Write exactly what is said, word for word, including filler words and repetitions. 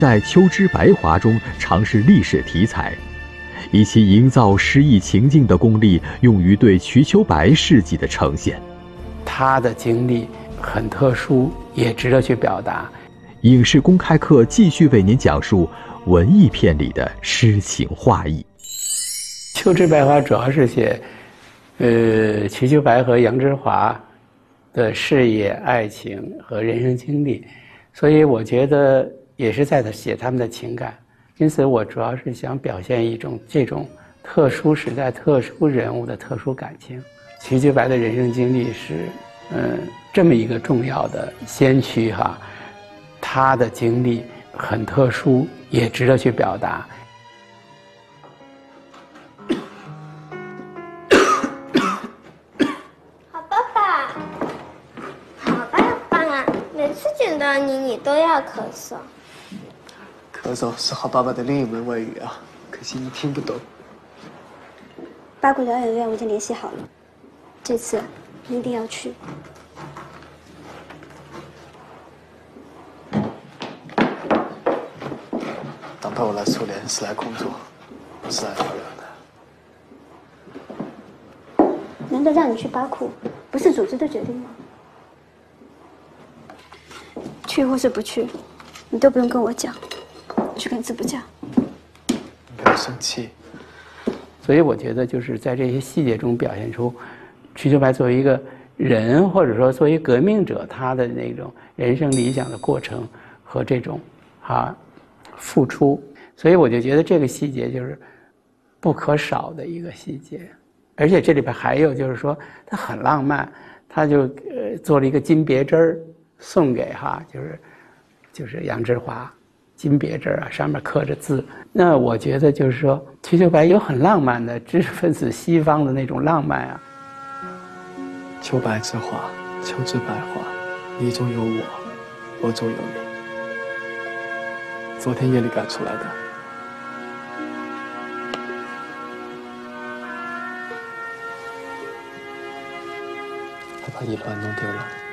在《秋之白华》中尝试历史题材，以其营造诗意情境的功力用于对瞿秋白事迹的呈现。 他的经历很特殊，也值得去表达。 影视公开课继续为您讲述文艺片里的诗情画意。 《秋之白华》主要是写，呃，瞿秋白和杨之华的事业、爱情和人生经历，所以我觉得也是在写他们的情感。因此，我主要是想表现一种这种特殊时代、特殊人物的特殊感情。瞿秋白的人生经历是，嗯，这么一个重要的先驱哈，他的经历很特殊，也值得去表达。 好爸爸，好棒棒啊！每次见到你，你都要咳嗽。 咳嗽是好爸爸的另一门外语啊，可惜你听不懂。 八股疗养院我已经联系好了，这次你一定要去。 党派我来苏联是来工作，不是来疗养的。 难得让你去巴库，不是组织的决定吗？去或是不去，你都不用跟我讲。去跟字部讲， 不要生气。 所以我觉得就是在这些细节中表现出瞿秋白作为一个人，或者说作为革命者，他的那种人生理想的过程和这种啊付出。所以我就觉得这个细节就是不可少的一个细节。而且这里边还有就是说他很浪漫，他就呃做了一个金别针儿送给哈，就是就是杨之华。金别针啊，上面刻着字。那我觉得就是说，瞿秋白有很浪漫的知识分子西方的那种浪漫啊。 秋白之华，秋之白华，你中有我，我中有你。昨天夜里赶出来的。还把一乱弄丢了。